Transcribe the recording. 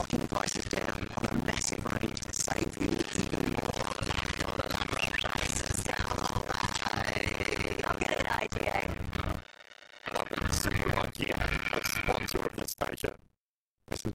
knocking the prices down on a massive range to save you even more. They've got to knock the prices down all right. I'm getting an IGA. I'm a super IGA, a sponsor of the station. This is